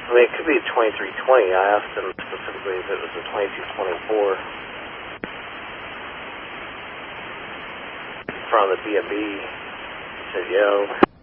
I mean, it could be a 2320. I asked him specifically if it was a 2224 from the B&B. He said, yo.